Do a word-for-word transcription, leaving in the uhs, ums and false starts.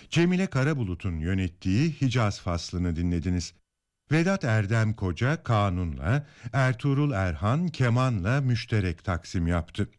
Cemile Karabulut'un yönettiği Hicaz faslını dinlediniz. Vedat Erdem Koca kanunla, Ertuğrul Erhan kemanla müşterek taksim yaptı.